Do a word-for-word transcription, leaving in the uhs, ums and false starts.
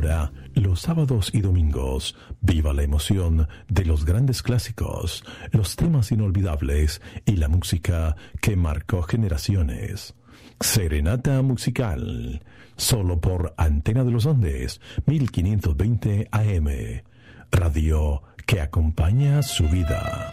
Ahora, los sábados y domingos, viva la emoción de los grandes clásicos, los temas inolvidables y la música que marcó generaciones. Serenata musical, solo por Antena de los Andes, mil quinientos veinte A M, radio que acompaña su vida.